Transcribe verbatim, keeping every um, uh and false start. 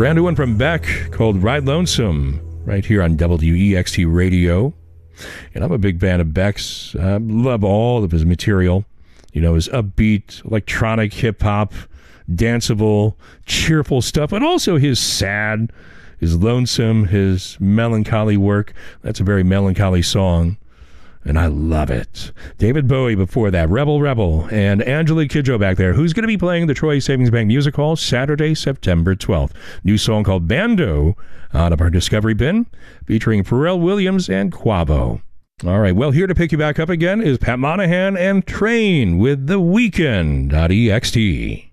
brand new one from Beck called Ride Lonesome, right here on W E X T Radio. And I'm a big fan of Beck's. I love all of his material. You know, his upbeat, electronic, hip-hop, danceable, cheerful stuff, but also his sad, his lonesome, his melancholy work. That's a very melancholy song, and I love it. David Bowie before that, Rebel Rebel, and Angela Kidjo back there, who's going to be playing the Troy Savings Bank Music Hall Saturday, September twelfth. New song called Bando out of our Discovery Bin, featuring Pharrell Williams and Quavo. All right, well, here to pick you back up again is Pat Monahan and Train with The Weeknd.ext.